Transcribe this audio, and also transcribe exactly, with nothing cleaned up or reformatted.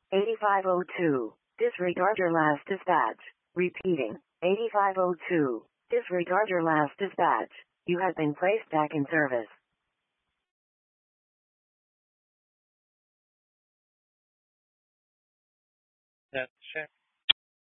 eighty-five oh two. Disregard your last dispatch. Repeating. eighty-five oh two. Disregard your last dispatch. You have been placed back in service. Yeah, check.